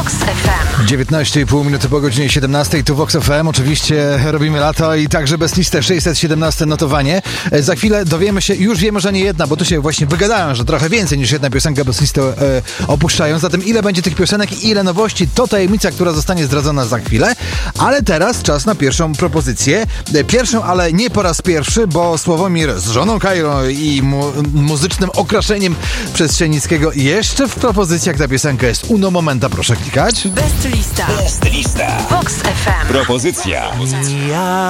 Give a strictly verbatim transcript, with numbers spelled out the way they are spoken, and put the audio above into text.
Vox F M. dziewiętnaście i pół minuty po godzinie siedemnastej, tu Vox F M. Oczywiście robimy lato i także bez listę sześćset siedemnaście notowanie. Za chwilę dowiemy się, już wiemy, że nie jedna, bo tu się właśnie wygadają, że trochę więcej niż jedna piosenka bez listy e, opuszczają. Zatem ile będzie tych piosenek i ile nowości, to tajemnica, która zostanie zdradzona za chwilę. Ale teraz czas na pierwszą propozycję. Pierwszą, ale nie po raz pierwszy, bo Sławomir z żoną Kairą i mu, muzycznym okraszeniem Przestrzenickiego jeszcze w propozycjach ta piosenka jest Uno Momenta, proszę klikać. Best lista. Best lista. Vox F M. Propozycja.